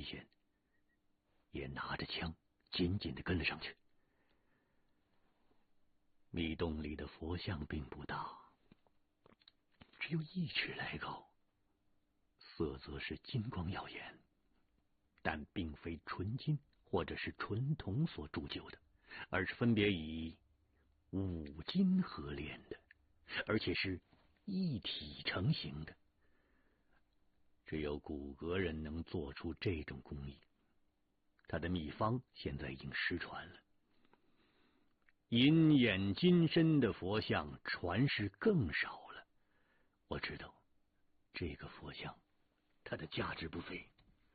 险，也拿着枪紧紧地跟了上去。密洞里的佛像并不大，只有1尺来高，色泽是金光耀眼，但并非纯金或者是纯铜所铸就的，而是分别以5金合炼的，而且是一体成型的。只有古格人能做出这种工艺，他的秘方现在已经失传了。银眼金身的佛像传世更少了。我知道这个佛像它的价值不菲。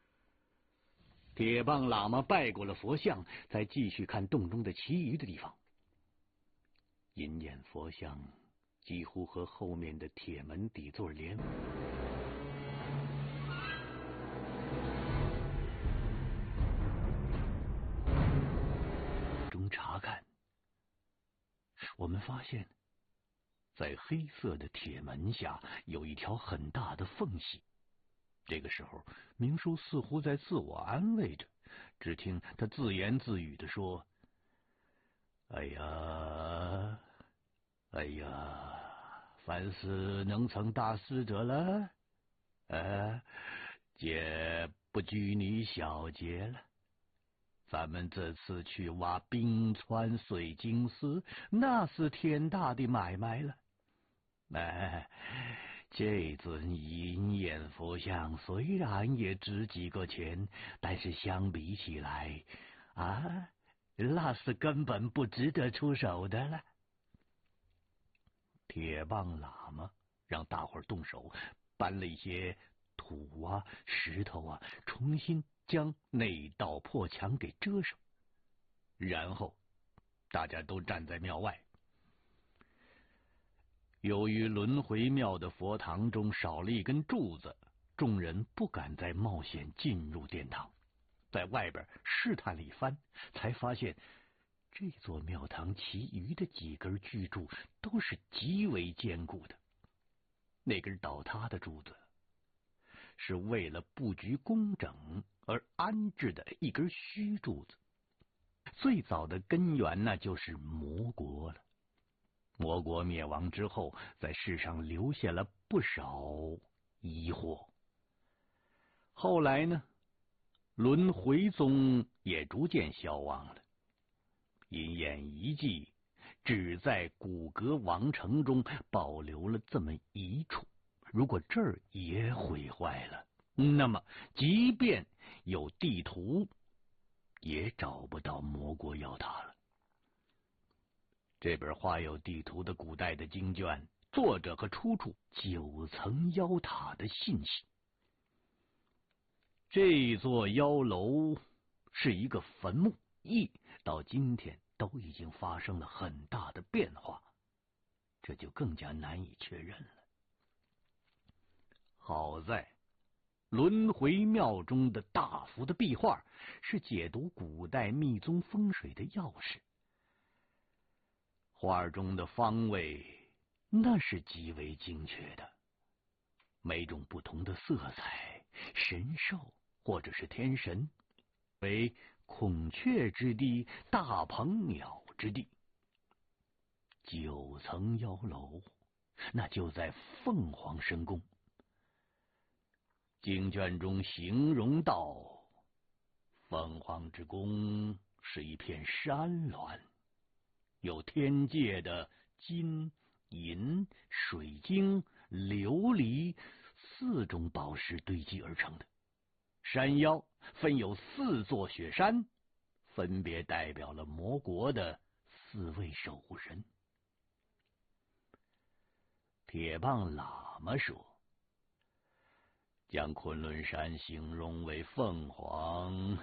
铁棒喇嘛拜过了佛像，再继续看洞中的其余的地方。银眼佛像几乎和后面的铁门底座连中查看，我们发现在黑色的铁门下有一条很大的缝隙。这个时候，明叔似乎在自我安慰着，只听他自言自语地说：“哎呀，哎呀，凡是能成大事者了，姐不拘泥小节了。咱们这次去挖冰川水晶石，那是天大的买卖了。这尊银眼佛像虽然也值几个钱，但是相比起来，那是根本不值得出手的了。”铁棒喇嘛让大伙儿动手，搬了一些土石头重新将那道破墙给遮上，然后大家都站在庙外。由于轮回庙的佛堂中少了一根柱子，众人不敢再冒险进入殿堂，在外边试探了一番，才发现这座庙堂其余的几根巨柱都是极为坚固的。那根倒塌的柱子是为了布局工整而安置的一根虚柱子，最早的根源那就是魔国了。魔国灭亡之后，在世上留下了不少疑惑。后来呢，轮回宗也逐渐消亡了。银眼遗迹只在古格王城中保留了这么一处，如果这儿也毁坏了，那么即便有地图，也找不到魔国要塔了。这本画有地图的古代的经卷，作者和出处9层妖塔的信息。这座妖楼是一个坟墓，到今天都已经发生了很大的变化，这就更加难以确认了。好在轮回庙中的大幅的壁画是解读古代密宗风水的钥匙。画中的方位那是极为精确的，每种不同的色彩、神兽或者是天神，为孔雀之地、大鹏鸟之地。9层妖楼那就在凤凰神宫。经卷中形容道，凤凰之宫是一片山峦，有天界的金、银、水晶、琉璃4种宝石堆积而成的。山腰分有4座雪山，分别代表了魔国的4位守护神。铁棒喇嘛说，将昆仑山形容为凤凰，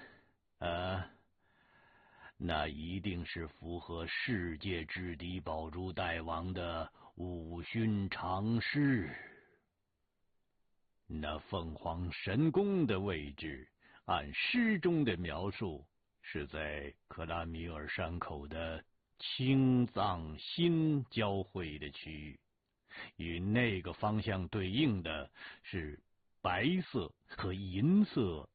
那一定是符合世界至敌宝珠大王的五勋长事。那凤凰神宫的位置，按诗中的描述，是在克拉米尔山口的青藏新交汇的区域，与那个方向对应的是白色和银色